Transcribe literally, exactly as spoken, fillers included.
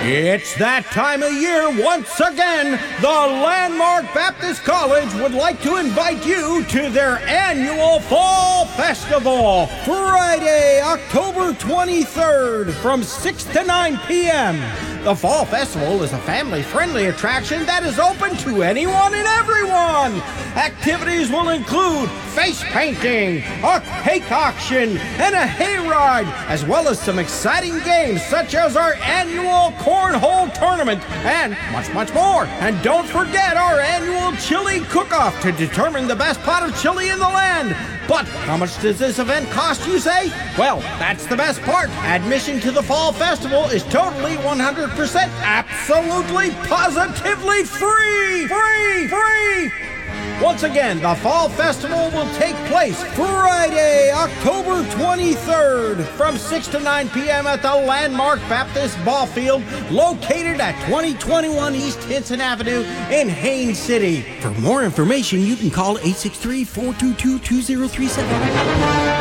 It's that time of year once again. The Landmark Baptist College would like to invite you to their annual Fall Festival, Friday, October twenty-third, from six to nine p.m. The Fall Festival is a family-friendly attraction that is open to anyone and everyone. Activities will include face painting, a cake auction, and a hayride, as well as some exciting games such as our annual cornhole tournament and much, much more. And don't forget our annual chili cook-off to determine the best pot of chili in the land. But how much does this event cost, you say? Well, that's the best part. Admission to the Fall Festival is totally one hundred percent absolutely positively free! Free! Free! Once again, the Fall Festival will take place Friday, October twenty-third from six to nine p.m. at the Landmark Baptist Ball Field, located at twenty twenty-one East Hinson Avenue in Haines City. For more information, you can call eight six three, four two two, two zero three seven.